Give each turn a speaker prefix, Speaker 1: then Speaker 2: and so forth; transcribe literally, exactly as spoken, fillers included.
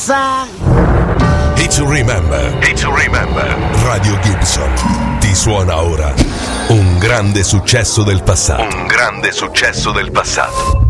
Speaker 1: passa.
Speaker 2: Hit to remember. Hit to remember. Radio Gibson ti suona ora un grande successo del passato. Un grande successo del passato.